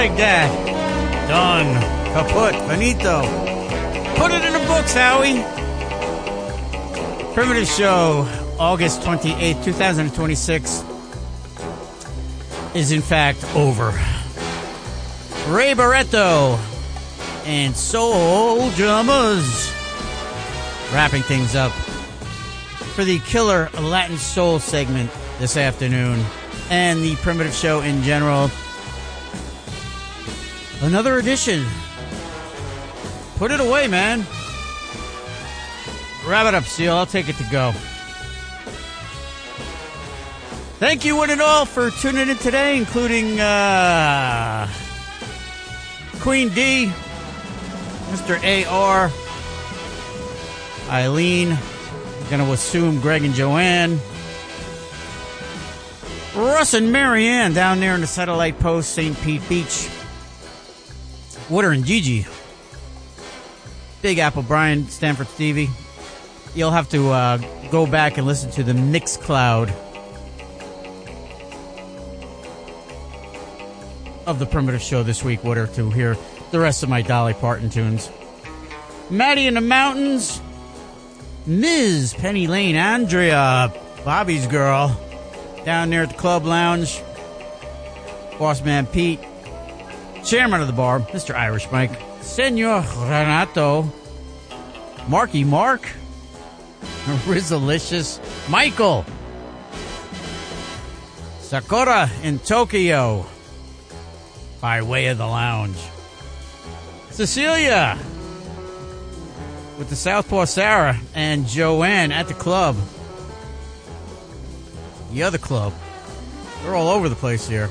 like that. Done. Kaput. Finito. Put it in the books, Howie. Primitive Show, August 28th, 2026, is in fact over. Ray Barretto and Soul Drummers wrapping things up for the Killer Latin Soul segment this afternoon and the Primitive Show in general. Another edition. Put it away, man. Wrap it up, Seal. I'll take it to go. Thank you, one and all, for tuning in today, including Queen D, Mr. A.R., Eileen, I'm going to assume Greg and Joanne, Russ and Marianne down there in the Satellite Post, St. Pete Beach, Water and Gigi, Big Apple Brian, Stanford Stevie. You'll have to go back and listen to the Mixcloud of the Primitive Show this week, Water, to hear the rest of my Dolly Parton tunes. Maddie in the Mountains, Ms. Penny Lane, Andrea, Bobby's girl, down there at the Club Lounge, Boss Man Pete, Chairman of the Bar, Mr. Irish Mike, Senor Renato, Marky Mark, Rizzalicious, Michael, Sakura in Tokyo, by way of the lounge, Cecilia with the Southpaw Sarah, and Joanne at the club. The other club. They're all over the place here.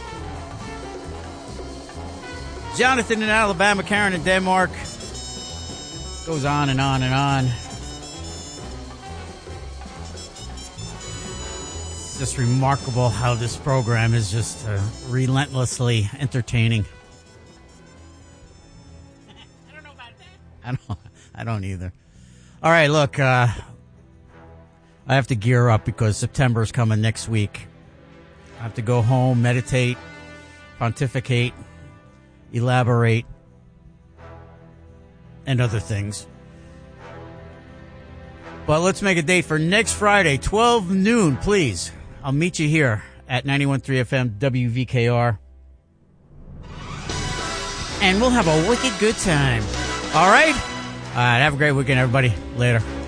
Jonathan in Alabama, Karen in Denmark. Goes on and on and on. It's just remarkable how this program is just relentlessly entertaining. I don't know about that. I don't either. All right, look, I have to gear up because September is coming next week. I have to go home, meditate, pontificate, elaborate, and other things. But let's make a date for next Friday, 12 noon, please. I'll meet you here at 91.3 FM WVKR. And we'll have a wicked good time. All right? All right, have a great weekend, everybody. Later.